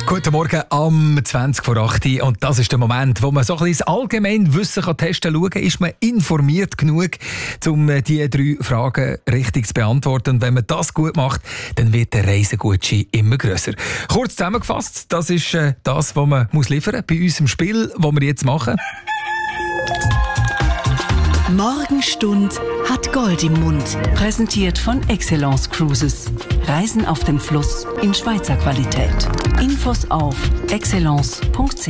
Guten Morgen am 20 vor 8 Uhr. Und das ist der Moment, wo man so ein bisschen das Allgemeinwissen testen kann. Schauen, ist man informiert genug, um diese 3 Fragen richtig zu beantworten. Und wenn man das gut macht, dann wird der Reisegutschein immer grösser. Kurz zusammengefasst, das ist das, was man liefern muss bei unserem Spiel, das wir jetzt machen. Morgenstund hat Gold im Mund. Präsentiert von Excellence Cruises. Reisen auf dem Fluss in Schweizer Qualität. Infos auf excellence.ch.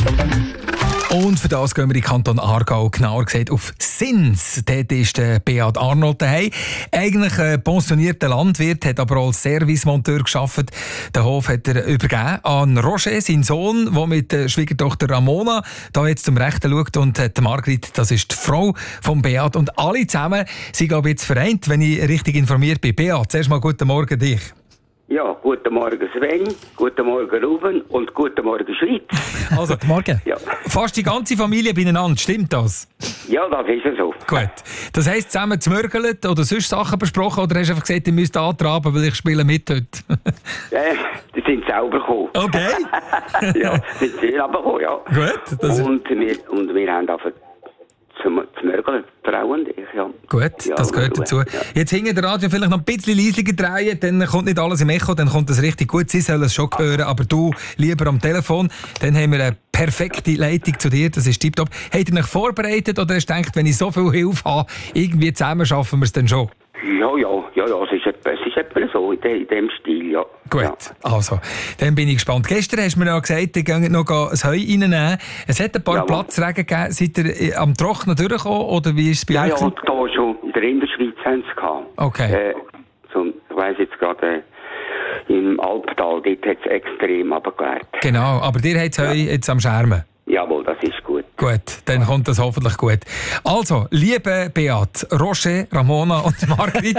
Und für das gehen wir in den Kanton Aargau, genauer gesagt auf Sins. Dort ist der Beat Arnold daheim. Eigentlich ein pensionierter Landwirt, hat aber als Servicemonteur gearbeitet. Den Hof hat er übergeben an Roger, seinen Sohn, der mit der Schwiegertochter Ramona da jetzt zum Rechten schaut. Und die Margrit, das ist die Frau von Beat. Und alle zusammen sind, glaube ich, jetzt vereint, wenn ich richtig informiert bin. Beat, zuerst mal guten Morgen dich. Ja, guten Morgen Sven, guten Morgen Ruben und guten Morgen Schweiz. Also, guten Morgen. Ja. Fast die ganze Familie beieinander, stimmt das? Ja, das ist ja so. Gut. Das heisst, zusammen gemörgelt oder sonst Sachen besprochen oder hast du einfach gesagt, ihr müsst antraben, weil ich spiele mit heute? Die sind selber gekommen. Okay. Ja, sind sie selber gekommen, ja. Gut. Das und wir haben einfach zum Mörgeln, Frau und ich, ja. Gut, ja, das gehört dazu. Ja. Jetzt hinter der Radio vielleicht noch ein bisschen leisiger drehen, dann kommt nicht alles im Echo, dann kommt das richtig gut. Sie sollen es schon hören, aber du lieber am Telefon. Dann haben wir eine perfekte Leitung zu dir, das ist tipptopp. Habt ihr euch vorbereitet oder hast du gedacht, wenn ich so viel Hilfe habe, irgendwie zusammen schaffen wir es dann schon? Ja, es ist etwa so in dem Stil, ja. Gut, ja. Also, dann bin ich gespannt. Gestern hast du mir ja gesagt, ihr geht noch ein Heu reinnehmen. Es hat ein paar Platzregen gegeben. Seid ihr am Trocknen durchgekommen oder wie ist es bei euch? Ja, da schon. In der Innerschweiz haben sie es gehabt. Okay. Ich weiss jetzt gerade, im Alptal, dort hat es extrem runtergewehrt. Genau, aber ihr habt das Heu jetzt am Schermen. Jawohl, das ist gut. Gut, dann kommt das hoffentlich gut. Also, liebe Beat, Roger, Ramona und Margrit,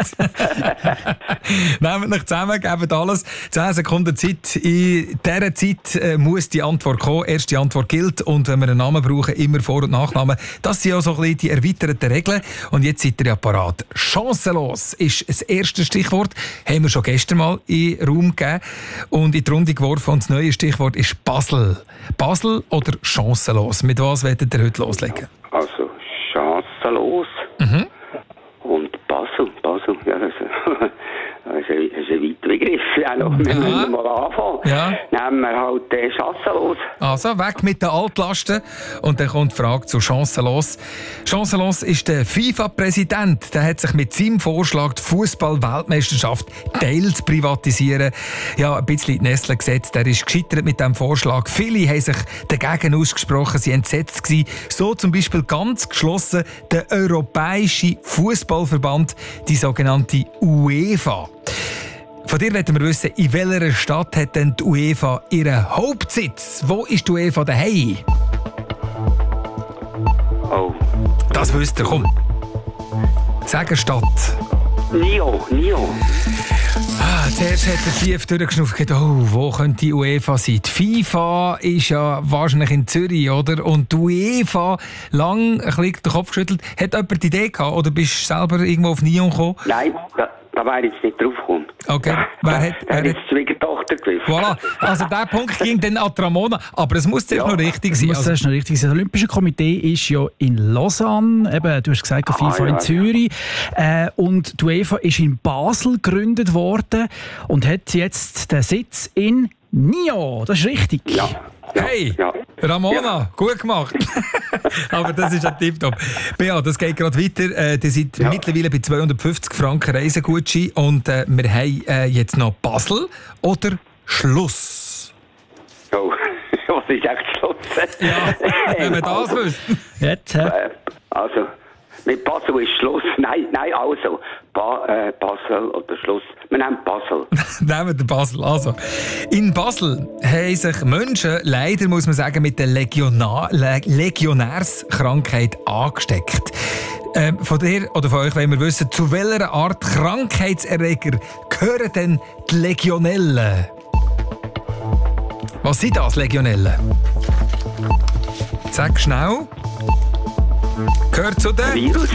nehmt euch zusammen, gebt alles. 10 Sekunden Zeit. In dieser Zeit muss die Antwort kommen. Erst die Antwort gilt und wenn wir einen Namen brauchen, immer Vor- und Nachnamen. Das sind ja so ein bisschen die erweiterten Regeln. Und jetzt seid ihr ja parat. Chancenlos ist das erste Stichwort. Haben wir schon gestern mal in den Raum gegeben und in die Runde geworfen. Und das neue Stichwort ist Basel. Basel oder chancenlos? Mit was wollt ihr heute loslegen? Also, chancenlos. Und Basel, ja, das ist ein weiter Begriff. Ja, wir müssen mal anfangen. Ja. Nehmen wir halt chancenlos. Also, weg mit den Altlasten. Und dann kommt die Frage zu chancenlos. Chancenlos ist der FIFA-Präsident. Der hat sich mit seinem Vorschlag, die Fußball-Weltmeisterschaft teils privatisieren, ja, ein bisschen in die Nesseln gesetzt. Der ist gescheitert mit diesem Vorschlag. Viele haben sich dagegen ausgesprochen, sie waren entsetzt gewesen. So zum Beispiel ganz geschlossen der Europäische Fußballverband, die sogenannte UEFA. Von dir wollen wir wissen, in welcher Stadt hat denn die UEFA ihren Hauptsitz? Wo ist die UEFA daheim? Oh. Das wisst ihr, komm. Sag eine Stadt. Nio. Zuerst hat er tief durchgeschnauft und gedacht, wo könnte die UEFA sein? Die FIFA ist ja wahrscheinlich in Zürich, oder? Und die UEFA, lang ein bisschen den Kopf geschüttelt. Hat jemand die Idee gehabt oder bist du selber irgendwo auf Nyon gekommen? Nein, da wäre jetzt nicht drauf gekommen. Okay. Wer hat die Schwiegertochter gewesen. Voilà. Also der Punkt ging dann an Ramona. Aber es muss zuerst noch richtig sein. Das Olympische Komitee ist ja in Lausanne. Eben, du hast gesagt, FIFA in Zürich. Und die UEFA ist in Basel gegründet worden und hat jetzt den Sitz in Nyon. Das ist richtig. Ja. Hey, Ramona, gut gemacht. Aber das ist ein Tipptopp. Bea, das geht gerade weiter. Ihr seid mittlerweile bei 250 Franken Reisegutschein und wir haben jetzt noch Basel oder Schluss. Oh, was ist echt Schluss? Ja, wenn wir das wüssten. Jetzt, also, mit Basel ist Schluss. Nein, also. Basel oder Schluss. Wir nehmen Basel. Nehmen wir Basel. Also, in Basel haben sich Menschen, leider muss man sagen, mit der Legionärskrankheit angesteckt. Von dir oder von euch wollen wir wissen, zu welcher Art Krankheitserreger gehören denn die Legionellen? Was sind das, Legionellen? Sag schnell. Gehört zu den... Virus.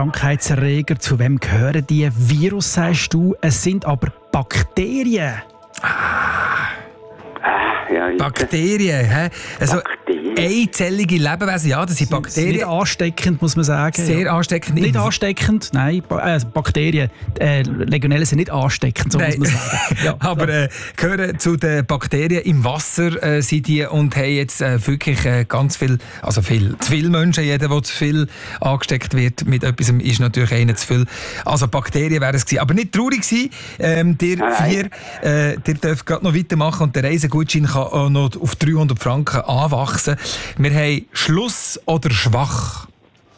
Krankheitserreger, zu wem gehören die? Virus, sagst du. Es sind aber Bakterien. Ja, Bakterien, hä? Also Bakterien. einzellige Lebewesen, ja, das sind Nicht Bakterien. ansteckend, muss man sagen. Sehr ansteckend. Nicht ansteckend, nein. Bakterien, Legionellen sind nicht ansteckend, so muss man sagen. Ja, Aber gehören zu den Bakterien im Wasser sind die und haben jetzt wirklich ganz viel, also zu viele Menschen, jeder, der zu viel angesteckt wird mit etwas, ist natürlich einer zu viel. Also Bakterien wären es gewesen. Aber nicht traurig sein. Ihr vier, ihr dürft gerade noch weitermachen und der Reisegutschein kann auch noch auf 300 Franken anwachsen. Wir haben Schluss oder schwach?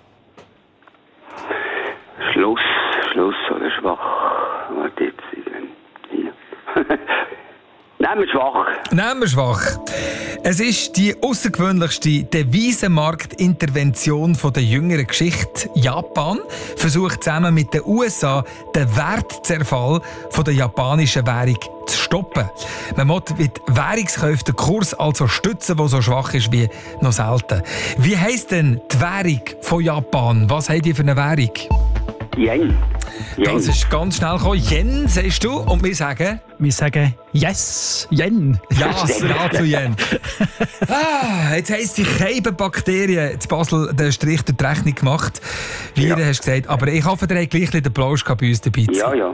Schluss oder schwach? Warte jetzt. Hier. Nehmen wir schwach. Nehmen wir schwach. Es ist die außergewöhnlichste Devisenmarktintervention der jüngeren Geschichte. Japan versucht zusammen mit den USA den Wertzerfall der japanischen Währung zu stoppen. Man muss mit Währungskäufen den Kurs also stützen, der so schwach ist wie noch selten. Wie heisst denn die Währung von Japan? Was habt ihr für eine Währung? Yen. Das ist ganz schnell gekommen. Yen, sagst du? Und wir sagen... wir sagen yes, Yen. Ja zu Yen. Jetzt heisst die Bakterien in Basel den Strich durch die Rechnung gemacht. Wie du hast gesagt. Aber ich hoffe, ihr habt gleich den Applaus bei uns dabei. Ja.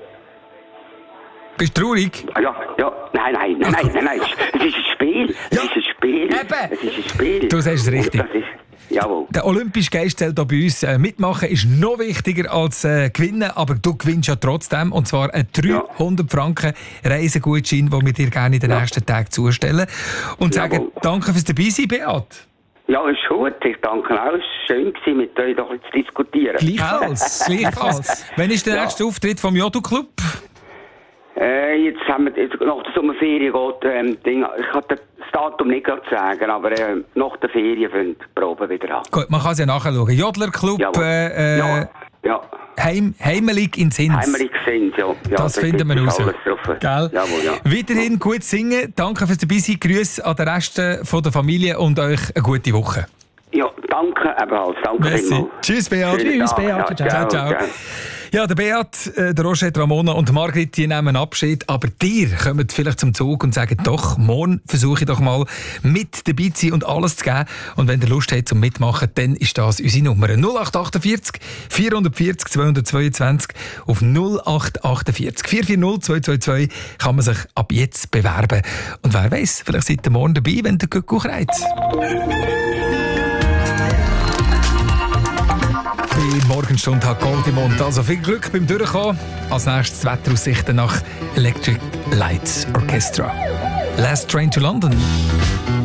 Bist du traurig? Ja. Nein. Es ist ein Spiel. Ja. Es ist ein Spiel. Eben. Es ist ein Spiel. Du sagst es richtig. Jawohl. Der olympische Geist zählt auch bei uns. Mitmachen ist noch wichtiger als gewinnen, aber du gewinnst ja trotzdem. Und zwar einen 300 Franken Reisegutschein, den wir dir gerne in den nächsten Tagen zustellen. Und sagen danke fürs Dabeisein, Beat. Ja, ist gut. Ich danke auch. Es war schön, mit euch doch zu diskutieren. Gleichfalls. Wann ist der nächste Auftritt vom Jodu-Club? Jetzt haben wir, nach der Sommerferien geht, ich kann das Datum nicht gerade sagen, aber nach der Ferien fängt die Probe wieder an. Gut, man kann es ja nachschauen. Jodler-Club, ja. Heimelig in Sins. Heimelig Sins, ja. Das finden wir raus. Gell? Jawohl, ja. Weiterhin gut singen. Danke fürs Dabeisein. Grüße an den Rest von der Familie und euch eine gute Woche. Ja, danke ebenfalls. Danke vielmals. Tschüss, Beat. Tschüss, Beat. Ciao. Ja, der Beat, der Roger, Ramona und Margrit, die nehmen Abschied. Aber dir kommt vielleicht zum Zug und sagen, doch, morgen versuche ich doch mal mit dabei zu sein und alles zu geben. Und wenn ihr Lust habt zum Mitmachen, dann ist das unsere Nummer. 0848 440 222 auf 0848 440 222 kann man sich ab jetzt bewerben. Und wer weiß, vielleicht seid ihr morgen dabei, wenn der Kuckuck reizt. Die Morgenstunde hat Gold im Mund. Also viel Glück beim Durchkommen. Als nächstes Wetteraussichten nach Electric Lights Orchestra. Last Train to London.